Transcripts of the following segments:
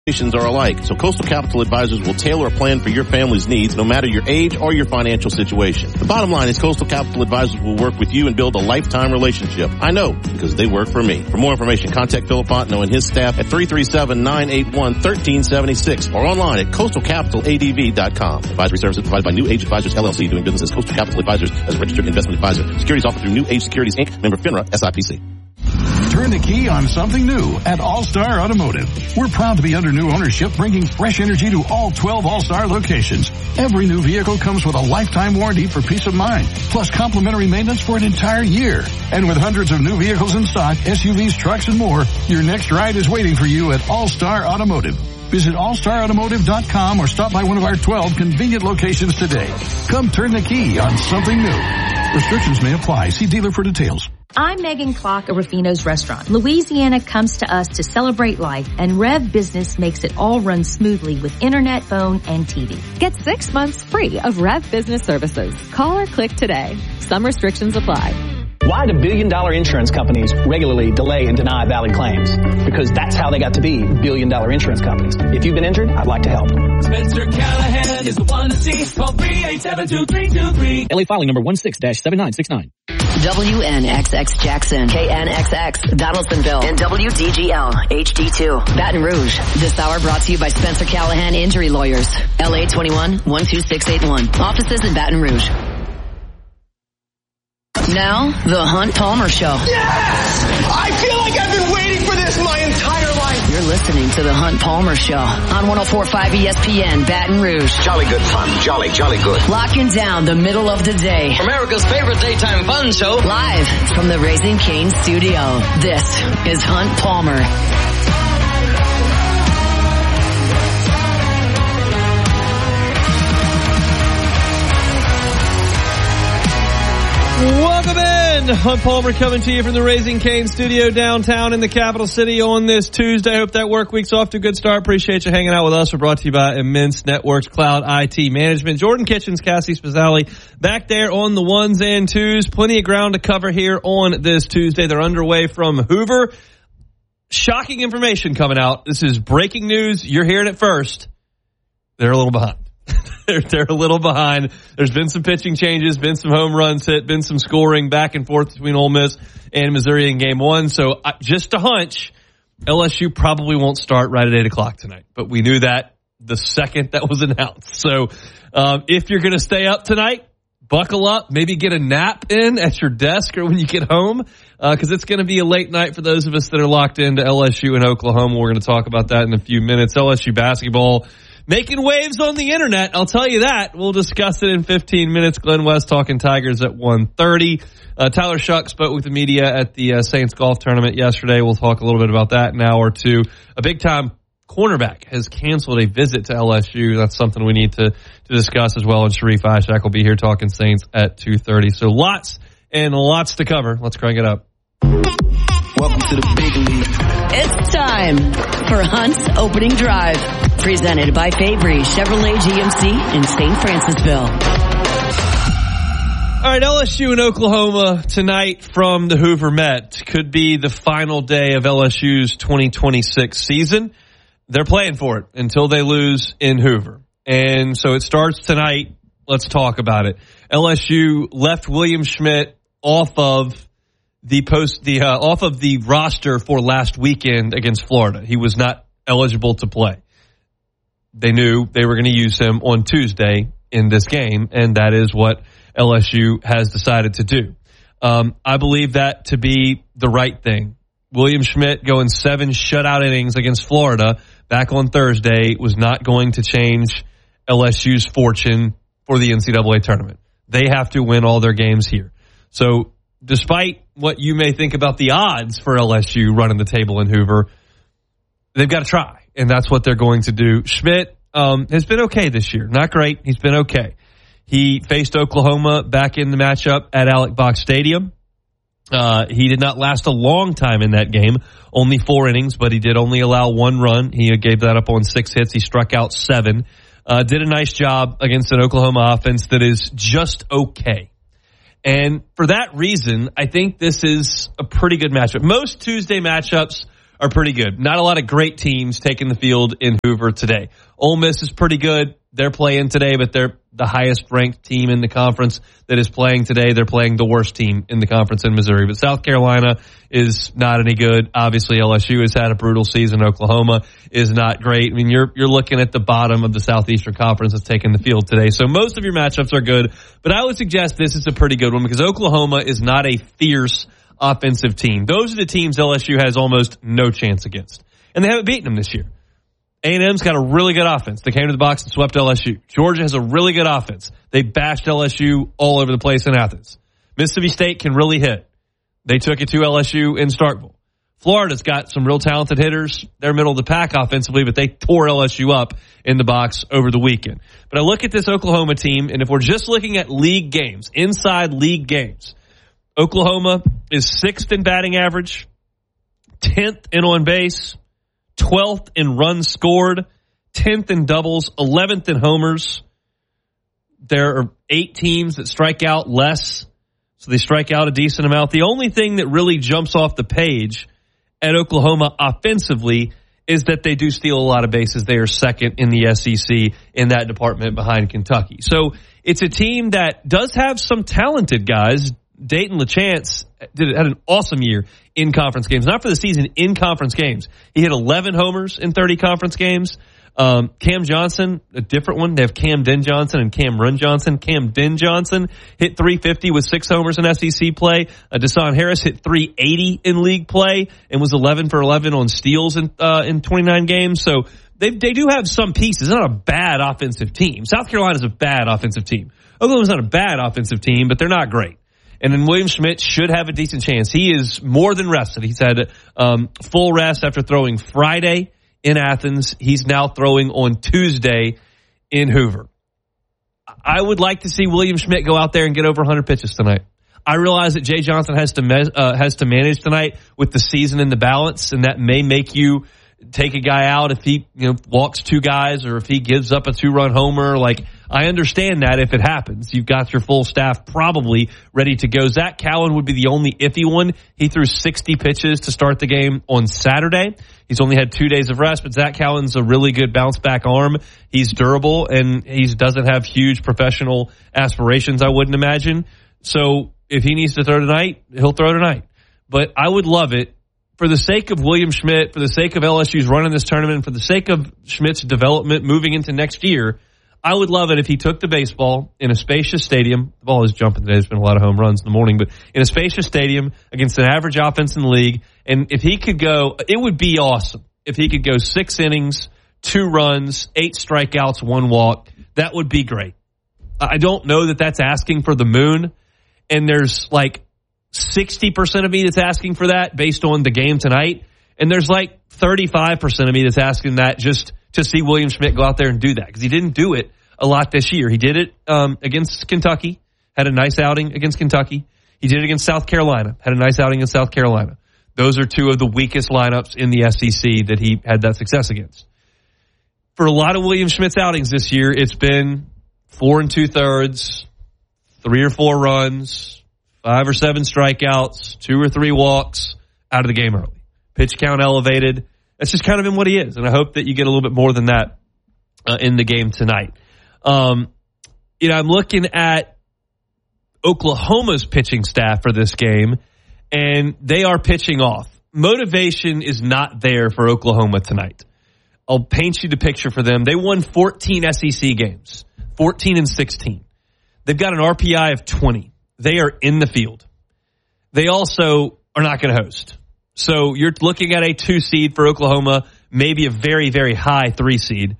Are alike, so Coastal Capital Advisors will tailor a plan for your family's needs, no matter your age or your financial situation. The bottom line is Coastal Capital Advisors will work with you and build a lifetime relationship. I know, because they work for me. For more information, contact Philip Fontenot and his staff at 337-981-1376 or online at coastalcapitaladv.com. Advisory services provided by New Age Advisors, LLC, doing business as Coastal Capital Advisors as a registered investment advisor. Securities offered through New Age Securities, Inc., member FINRA, SIPC. Turn the key on something new at All-Star Automotive. We're proud to be under new ownership, bringing fresh energy to all 12 All-Star locations. Every new vehicle comes with a lifetime warranty for peace of mind, plus complimentary maintenance for an entire year. And with hundreds of new vehicles in stock, SUVs, trucks, and more, your next ride is waiting for you at All-Star Automotive. Visit allstarautomotive.com or stop by one of our 12 convenient locations today. Come turn the key on something new. Restrictions may apply. See dealer for details. I'm Megan Clark of Rufino's Restaurant. Louisiana comes to us to celebrate life, and Rev Business makes it all run smoothly with internet, phone, and TV. Get 6 months free of Rev Business services. Call or click today. Some restrictions apply. Why do billion-dollar insurance companies regularly delay and deny valid claims? Because that's how they got to be billion-dollar insurance companies. If you've been injured, I'd like to help. Spencer Callahan is the one to see. Call 387-2323. LA filing number 16-7969. WNXX Jackson, KNXX Donaldsonville, and WDGL HD2 Baton Rouge. This hour brought to you by Spencer Callahan Injury Lawyers. LA 21-12681. Offices in Baton Rouge. Now, the Hunt Palmer Show. Yes! I feel like I've been waiting for this my entire life. You're listening to the Hunt Palmer Show on 104.5 ESPN Baton Rouge. Jolly good fun. Jolly good. Locking down the middle of the day. America's favorite daytime fun show. Live from the Raising Cane studio. This is Hunt Palmer. Welcome in. Hunt Palmer coming to you from the Raising Cane studio downtown in the capital city on this Tuesday. Hope that work week's off to a good start. Appreciate you hanging out with us. We're brought to you by Immense Networks Cloud IT Management. Jordan Kitchens, Cassie Spazzali back there on the ones and twos. Plenty of ground to cover here on this Tuesday. They're underway from Hoover. Shocking information coming out. This is breaking news. You're hearing it first. They're a little behind. They're a little behind. There's been some pitching changes, been some home runs hit, been some scoring back and forth between Ole Miss and Missouri in game one. So just a hunch, LSU probably won't start right at 8 o'clock tonight. But we knew that the second that was announced. So if you're going to stay up tonight, buckle up, maybe get a nap in at your desk or when you get home, because it's going to be a late night for those of us that are locked into LSU and Oklahoma. We're going to talk about that in a few minutes. LSU basketball making waves on the internet, I'll tell you that. We'll discuss it in 15 minutes. Glenn West talking Tigers at 1:30. Tyler Shuck spoke with the media at the Saints golf tournament yesterday. We'll talk a little bit about that in an hour or two. A big-time cornerback has canceled a visit to LSU. That's something we need to discuss as well. And Sharif Ishak will be here talking Saints at 2:30. So lots and lots to cover. Let's crank it up. Welcome to the big league. It's time for Hunt's Opening Drive, presented by Fabry Chevrolet GMC in St. Francisville. All right, LSU and Oklahoma tonight from the Hoover Met. Could be the final day of LSU's 2026 season. They're playing for it until they lose in Hoover. And so it starts tonight. Let's talk about it. LSU left William Schmidt off of the roster for last weekend against Florida. He was not eligible to play. They knew they were going to use him on Tuesday in this game, and that is what LSU has decided to do. I believe that to be the right thing. William Schmidt going 7 shutout innings against Florida back on Thursday was not going to change LSU's fortune for the NCAA tournament. They have to win all their games here. So despite what you may think about the odds for LSU running the table in Hoover, they've got to try, and that's what they're going to do. Schmidt has been okay this year. Not great. He's been okay. He faced Oklahoma back in the matchup at Alec Box Stadium. He did not last a long time in that game, only 4 innings, but he did only allow 1 run. He gave that up on 6 hits. He struck out 7. Did a nice job against an Oklahoma offense that is just okay. And for that reason, I think this is a pretty good matchup. Most Tuesday matchups are pretty good. Not a lot of great teams taking the field in Hoover today. Ole Miss is pretty good. They're playing today, but they're the highest ranked team in the conference that is playing today. They're playing the worst team in the conference in Missouri. But South Carolina is not any good. Obviously, LSU has had a brutal season. Oklahoma is not great. I mean, you're looking at the bottom of the Southeastern Conference that's taking the field today. So most of your matchups are good. But I would suggest this is a pretty good one because Oklahoma is not a fierce offensive team. Those are the teams LSU has almost no chance against. And they haven't beaten them this year. A&M's got a really good offense. They came to the box and swept LSU. Georgia has a really good offense. They bashed LSU all over the place in Athens. Mississippi State can really hit. They took it to LSU in Starkville. Florida's got some real talented hitters. They're middle of the pack offensively, but they tore LSU up in the box over the weekend. But I look at this Oklahoma team, and if we're just looking at league games, inside league games, Oklahoma is 6th in batting average, 10th in on base, 12th in runs scored, 10th in doubles, 11th in homers. There are 8 teams that strike out less, so they strike out a decent amount. The only thing that really jumps off the page at Oklahoma offensively is that they do steal a lot of bases. They are 2nd in the SEC in that department behind Kentucky. So it's a team that does have some talented guys. Dayton LaChance had an awesome year in conference games. Not for the season, in conference games. He hit 11 homers in 30 conference games. Cam Johnson, a different one. They have Cam Den Johnson and Cam Run Johnson. Cam Den Johnson hit 350 with 6 homers in SEC play. Deshaun Harris hit 380 in league play and was 11 for 11 on steals in 29 games. So they do have some pieces. It's not a bad offensive team. South Carolina's a bad offensive team. Oklahoma's not a bad offensive team, but they're not great. And then William Schmidt should have a decent chance. He is more than rested. He's had full rest after throwing Friday in Athens. He's now throwing on Tuesday in Hoover. I would like to see William Schmidt go out there and get over 100 pitches tonight. I realize that Jay Johnson has to manage tonight with the season in the balance, and that may make you take a guy out if he walks 2 guys or if he gives up a 2-run homer. Like, I understand that if it happens. You've got your full staff probably ready to go. Zach Cowan would be the only iffy one. He threw 60 pitches to start the game on Saturday. He's only had 2 days of rest, but Zach Cowan's a really good bounce-back arm. He's durable, and he doesn't have huge professional aspirations, I wouldn't imagine. So if he needs to throw tonight, he'll throw tonight. But I would love it. For the sake of William Schmidt, for the sake of LSU's running this tournament, for the sake of Schmidt's development moving into next year, I would love it if he took the baseball in a spacious stadium. The ball is jumping today. There's been a lot of home runs in the morning, but in a spacious stadium against an average offense in the league. And if he could go, it would be awesome. If he could go 6 innings, 2 runs, 8 strikeouts, 1 walk, that would be great. I don't know that that's asking for the moon. And there's like 60% of me that's asking for that based on the game tonight. And there's like 35% of me that's asking that just to see William Schmidt go out there and do that, because he didn't do it a lot this year. He did it against Kentucky, had a nice outing against Kentucky. He did it against South Carolina, had a nice outing against South Carolina. Those are 2 of the weakest lineups in the SEC that he had that success against. For a lot of William Schmidt's outings this year, it's been 4 2/3, 3 or 4 runs, 5 or 7 strikeouts, 2 or 3 walks, out of the game early. Pitch count elevated. That's just kind of been what he is, and I hope that you get a little bit more than that in the game tonight. I'm looking at Oklahoma's pitching staff for this game, and they are pitching off. Motivation is not there for Oklahoma tonight. I'll paint you the picture for them. They won 14 SEC games, 14-16. They've got an RPI of 20. They are in the field. They also are not going to host. So you're looking at a 2 seed for Oklahoma, maybe a very, very high 3 seed.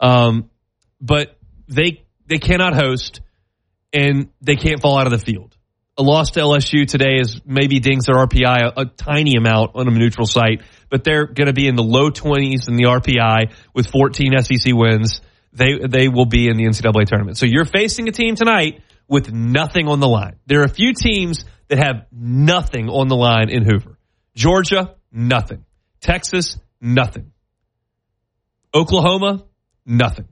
But they cannot host, and they can't fall out of the field. A loss to LSU today is maybe dings their RPI a tiny amount on a neutral site, but they're going to be in the low 20s in the RPI with 14 SEC wins. They will be in the NCAA tournament. So you're facing a team tonight with nothing on the line. There are a few teams that have nothing on the line in Hoover. Georgia, nothing. Texas, nothing. Oklahoma, nothing.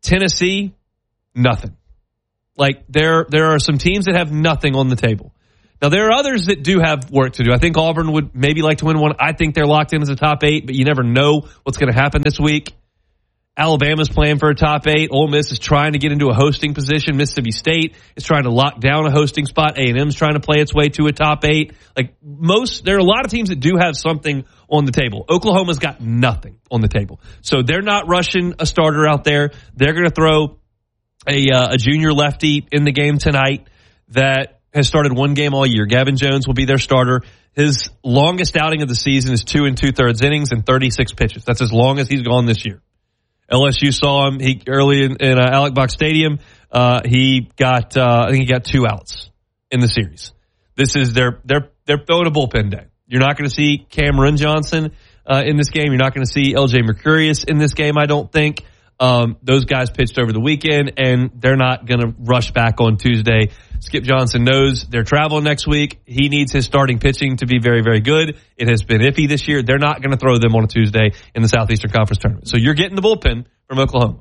Tennessee, nothing. Like, there are some teams that have nothing on the table. Now, there are others that do have work to do. I think Auburn would maybe like to win one. I think they're locked in as a top 8, but you never know what's going to happen this week. Alabama's playing for a top 8. Ole Miss is trying to get into a hosting position. Mississippi State is trying to lock down a hosting spot. A&M's trying to play its way to a top 8. There are a lot of teams that do have something on the table. Oklahoma's got nothing on the table. So they're not rushing a starter out there. They're going to throw a junior lefty in the game tonight that has started one game all year. Gavin Jones will be their starter. His longest outing of the season is 2 2/3 innings and 36 pitches. That's as long as he's gone this year. LSU saw him early in Alec Box Stadium. He got I think he got 2 outs in the series. This is they're throwing a bullpen day. You're not going to see Cameron Johnson in this game. You're not going to see LJ Mercurius in this game, I don't think. Those guys pitched over the weekend, and they're not going to rush back on Tuesday. Skip Johnson knows they're traveling next week. He needs his starting pitching to be very, very good. It has been iffy this year. They're not going to throw them on a Tuesday in the Southeastern Conference Tournament. So you're getting the bullpen from Oklahoma.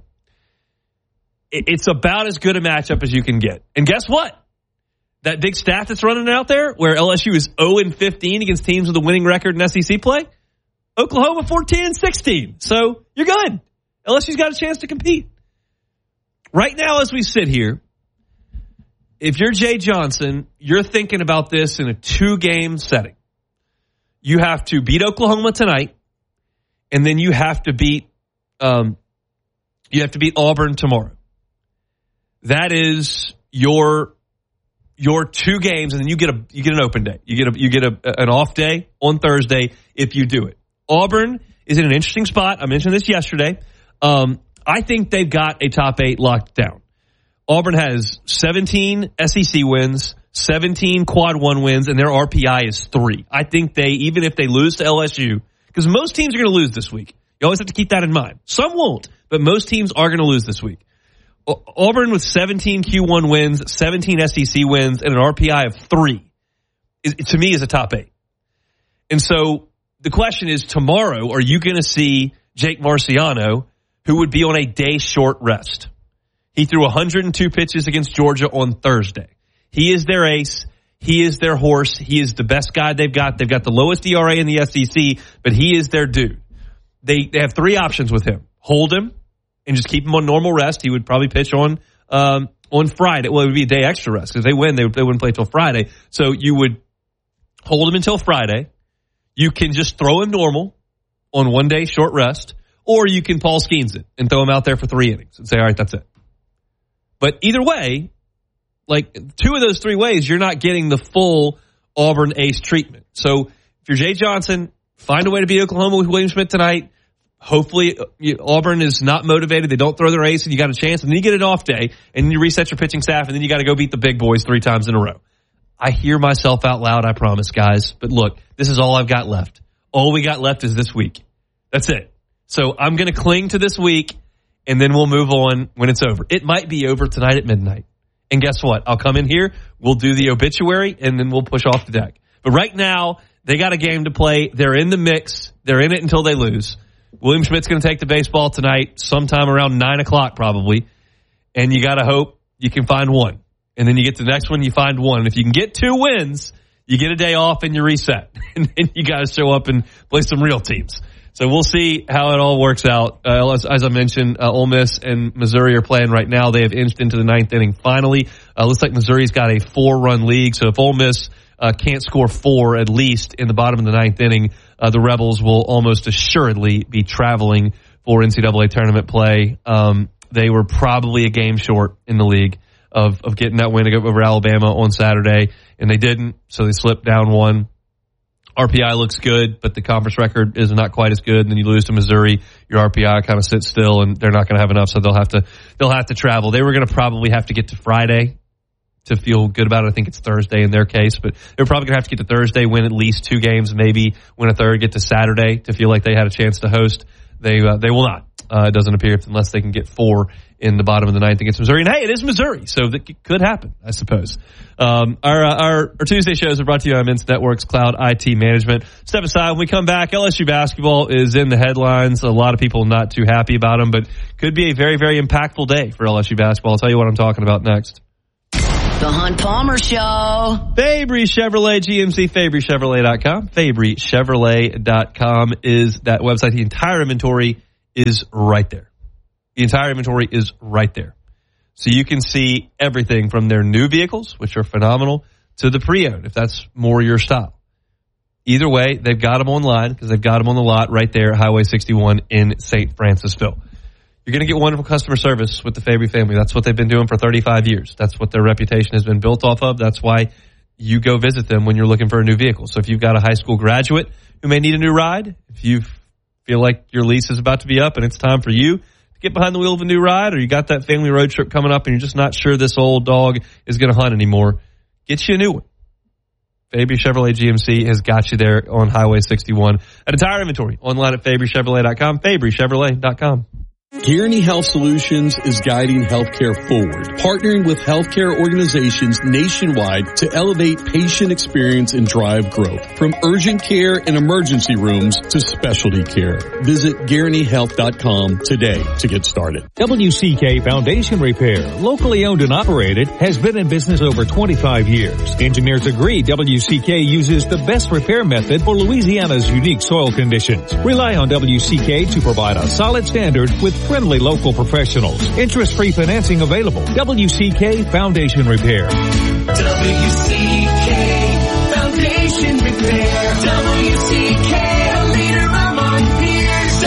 It's about as good a matchup as you can get. And guess what? That big stat that's running out there where LSU is 0-15 against teams with a winning record in SEC play, Oklahoma 14-16. So you're good. LSU's got a chance to compete. Right now, as we sit here, if you're Jay Johnson, you're thinking about this in a 2-game setting. You have to beat Oklahoma tonight, and then you have to beat Auburn tomorrow. That is your 2 games, and then you get an open day. You get an off day on Thursday if you do it. Auburn is in an interesting spot. I mentioned this yesterday. I think they've got a top 8 locked down. Auburn has 17 SEC wins, 17 Quad 1 wins, and their RPI is 3. I think even if they lose to LSU, because most teams are going to lose this week. You always have to keep that in mind. Some won't, but most teams are going to lose this week. Auburn with 17 Q1 wins, 17 SEC wins, and an RPI of 3, to me, is a top 8. And so the question is, tomorrow, are you going to see Jake Marciano, who would be on a day short rest? He threw 102 pitches against Georgia on Thursday. He is their ace. He is their horse. He is the best guy they've got. They've got the lowest ERA in the SEC, but he is their dude. They have 3 options with him. Hold him and just keep him on normal rest. He would probably pitch on Friday. Well, it would be a day extra rest because they win. They wouldn't play till Friday. So you would hold him until Friday. You can just throw him normal on 1 day short rest, or you can Paul Skeens it and throw him out there for 3 innings and say, all right, that's it. But either way, 2 of those 3 ways, you're not getting the full Auburn ace treatment. So if you're Jay Johnson, find a way to beat Oklahoma with William Schmidt tonight. Hopefully Auburn is not motivated. They don't throw their ace and you got a chance. And then you get an off day and you reset your pitching staff and then you got to go beat the big boys 3 times in a row. I hear myself out loud, I promise, guys. But look, this is all I've got left. All we got left is this week. That's it. So I'm going to cling to this week. And then we'll move on when it's over. It might be over tonight at midnight. And guess what? I'll come in here, we'll do the obituary, and then we'll push off the deck. But right now, they got a game to play. They're in the mix. They're in it until they lose. William Schmidt's going to take the baseball tonight, sometime around 9 o'clock probably. And you got to hope you can find one. And then you get to the next one, you find one. And if you can get 2 wins, you get a day off and you reset. And then you got to show up and play some real teams. So we'll see how it all works out. As I mentioned, Ole Miss and Missouri are playing right now. They have inched into the 9th inning finally. Looks like Missouri's got a 4-run lead. So if Ole Miss can't score 4 at least in the bottom of the 9th inning, the Rebels will almost assuredly be traveling for NCAA tournament play. They were probably a game short in the league of getting that win over Alabama on Saturday, and they didn't. So they slipped down 1. RPI looks good, but the conference record is not quite as good. And then you lose to Missouri, your RPI kind of sits still, and they're not going to have enough, so they'll have to travel. They were going to probably have to get to Friday to feel good about it. I think it's Thursday in their case, but they're probably going to have to get to Thursday, win at least 2 games, maybe win a third, get to Saturday to feel like they had a chance to host. They will not. It doesn't appear, unless they can get 4 in the bottom of the 9th against Missouri. And hey, it is Missouri, so that could happen, I suppose. Our Tuesday shows are brought to you by Immense Networks Cloud IT Management. Step aside. When we come back, LSU basketball is in the headlines. A lot of people not too happy about them, but could be a very, very impactful day for LSU basketball. I'll tell you what I'm talking about next. The Hunt Palmer Show. Fabry Chevrolet, GMC, FabryChevrolet.com. FabryChevrolet.com is that website. The entire inventory is right there. The entire inventory is right there. So you can see everything from their new vehicles, which are phenomenal, to the pre-owned, if that's more your style. Either way, they've got them online because they've got them on the lot right there at Highway 61 in St. Francisville. You're going to get wonderful customer service with the Fabry family. That's what they've been doing for 35 years. That's what their reputation has been built off of. That's why you go visit them when you're looking for a new vehicle. So if you've got a high school graduate who may need a new ride, if you feel like your lease is about to be up and it's time for you to get behind the wheel of a new ride, or you got that family road trip coming up and you're just not sure this old dog is going to hunt anymore, get you a new one. Fabry Chevrolet GMC has got you there on Highway 61. An entire inventory online at FabryChevrolet.com, FabryChevrolet.com. Guaranty Health Solutions is guiding healthcare forward, partnering with healthcare organizations nationwide to elevate patient experience and drive growth. From urgent care and emergency rooms to specialty care. Visit GuarantyHealth.com today to get started. WCK Foundation Repair, locally owned and operated, has been in business over 25 years. Engineers agree WCK uses the best repair method for Louisiana's unique soil conditions. Rely on WCK to provide a solid standard with friendly local professionals. Interest-free financing available. WCK Foundation Repair. WCK Foundation Repair. WCK, a leader among peers.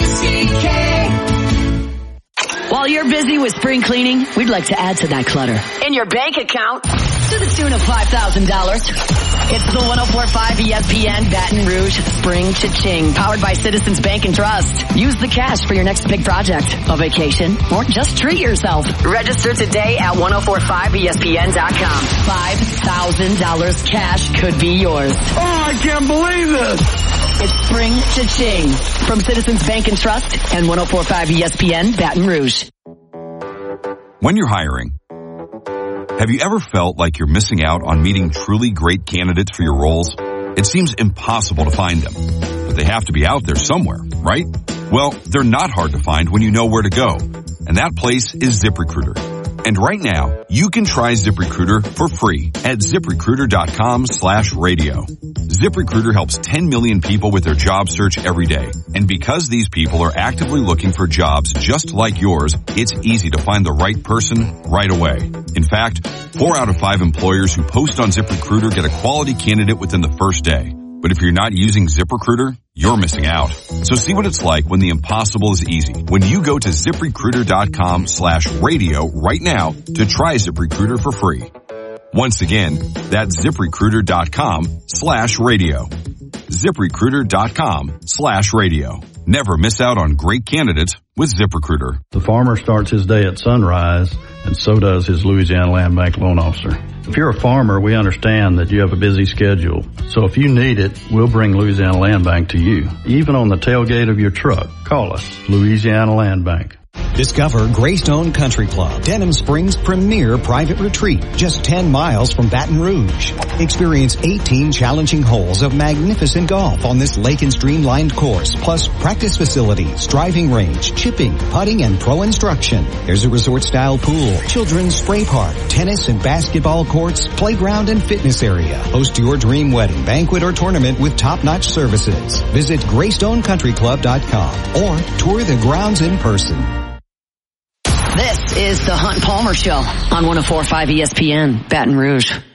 WCK. While you're busy with spring cleaning, we'd like to add to that clutter in your bank account to the tune of $5,000. It's the 104.5 ESPN Baton Rouge Spring Cha-Ching, powered by Citizens Bank and Trust. Use the cash for your next big project, a vacation, or just treat yourself. Register today at 1045ESPN.com. $5,000 cash could be yours. Oh, I can't believe this. It's Spring Cha-Ching from Citizens Bank and Trust and 1045 ESPN Baton Rouge. When you're hiring, have you ever felt like you're missing out on meeting truly great candidates for your roles? It seems impossible to find them, but they have to be out there somewhere, right? Well, they're not hard to find when you know where to go, and that place is ZipRecruiter. And right now, you can try ZipRecruiter for free at ZipRecruiter.com/radio. ZipRecruiter helps 10 million people with their job search every day. And because these people are actively looking for jobs just like yours, it's easy to find the right person right away. In fact, 4 out of 5 employers who post on ZipRecruiter get a quality candidate within the first day. But if you're not using ZipRecruiter, you're missing out. So see what it's like when the impossible is easy. When you go to ZipRecruiter.com/radio right now to try ZipRecruiter for free. Once again, that's ZipRecruiter.com/radio. ZipRecruiter.com/radio. Never miss out on great candidates with ZipRecruiter. The farmer starts his day at sunrise, and so does his Louisiana Land Bank loan officer. If you're a farmer, we understand that you have a busy schedule. So if you need it, we'll bring Louisiana Land Bank to you. Even on the tailgate of your truck, call us, Louisiana Land Bank. Discover Greystone Country Club, Denham Springs' premier private retreat, just 10 miles from Baton Rouge. Experience 18 challenging holes of magnificent golf on this lake and streamlined course, plus practice facilities, driving range, chipping, putting, and pro instruction. There's a resort-style pool, children's spray park, tennis and basketball courts, playground and fitness area. Host your dream wedding, banquet, or tournament with top-notch services. Visit GreystonecountryClub.com or tour the grounds in person. This is the Hunt Palmer Show on 104.5 ESPN Baton Rouge.